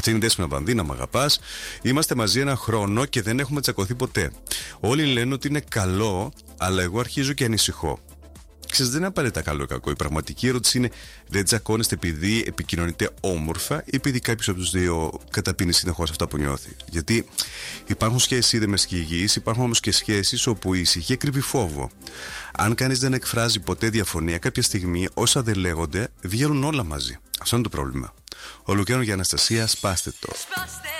Αυτή είναι η Δέσποινα Βανδύ, μ' αγαπάς. Είμαστε μαζί ένα χρόνο και δεν έχουμε τσακωθεί ποτέ. Όλοι λένε ότι είναι καλό, αλλά εγώ αρχίζω και ανησυχώ. Ξέρεις, δεν είναι απαραίτητα καλό ή κακό. Η πραγματική ερώτηση είναι: δεν τσακώνεστε επειδή επικοινωνείτε όμορφα ή επειδή κάποιος από τους δύο καταπίνει συνεχώς αυτά που νιώθει? Γιατί υπάρχουν σχέσεις είδεμες και υγιείς, υπάρχουν όμως και σχέσεις όπου η ησυχία κρύβει φόβο. Αν κανείς δεν εκφράζει ποτέ διαφωνία, κάποια στιγμή όσα δεν λέγονται βγαίνουν όλα μαζί. Αυτό είναι το πρόβλημα. Ο Λουκάνο για Αναστασία, σπάστε το.